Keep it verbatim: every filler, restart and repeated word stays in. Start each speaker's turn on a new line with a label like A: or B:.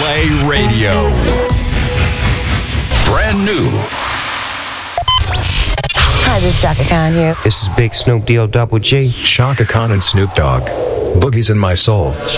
A: Play Radio. Brand new.
B: Hi, this is Shaka Khan here.
C: This is Big Snoop D O Double G.
D: Shaka Khan and Snoop Dogg. Boogie's in my soul.